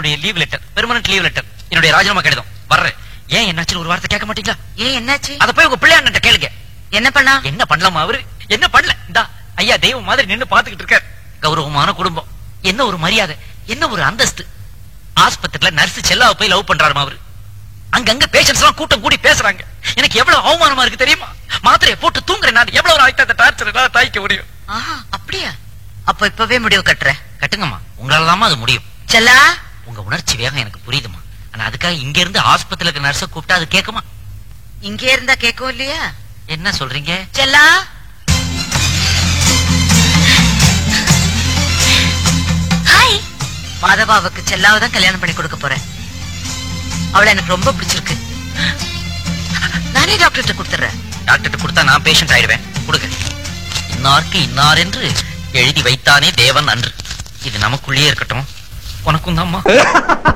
என்னுடைய leave letter, permanent leave letter, என்னுடைய ராஜினாமா கடிதம் வர்றேன். ஏன் என்னாச்சு ஒரு வார்த்தை கேட்க மாட்டீங்களா? ஏன் என்னாச்சு? அத போய் உங்க பிள்ளையாண்ட கேளுங்க. என்ன பண்ணா? என்ன பண்ணலாமா அவரு? என்ன பண்ணல? இந்தா ஐயா தெய்வம் மாதிரி நின்னு பாத்துக்கிட்டு இருக்காரு. கௌரவமான குடும்பம், என்ன ஒரு மரியாதை, என்ன ஒரு அந்தஸ்து. ஆஸ்பத்திரியில நர்ஸ் செல்லாவை போய் லவ் பண்றாருமா அவரு. அங்கங்க பேஷண்ட்ஸ் எல்லாம் கூட்டம் கூடி பேசுறாங்க. எனக்கு எவ்வளவு அவமானமா இருக்கு தெரியுமா? மாத்திரையை போட்டு தூங்குறேன் நான். எவ்வளவு நாளைக்கு அந்த டார்ச்சர் எல்லாம் தாய்க்க முடியும்? அப்படியா? அப்ப இப்பவே முடிவு கட்டுற? கட்டுங்கம்மா, உங்களாலதான் அது முடியும். செல்லா, உங்க உணர்ச்சி வேகம் எனக்கு புரியுதுமா. ஆனா அதுக்காக இங்க இருந்து ஆஸ்பத்திரியில இருக்க நர்ஸ கூப்பிட்டா அது கேக்குமா? இங்கே இருந்தா கேட்கும் இல்லையா? என்ன சொல்றீங்க? செல்லா, ஹாய். மாதவாவுக்கு செல்லாவை தான் கல்யாணம் பண்ணி கொடுக்க போறேன். அவளை எனக்கு ரொம்ப பிடிச்சிருக்கு. நானே டாக்டர்கிட்ட கொடுத்துறேன். டாக்டர் கொடுத்தா நான் பேஷண்ட் ஆயிடுவேன். கொடுங்க. இன்னாருக்கு இன்னார் என்று எழுதி வைத்தானே தேவன் அன்று. இது நமக்குள்ளேயே இருக்கட்டும். உனக்கும் தான்மா.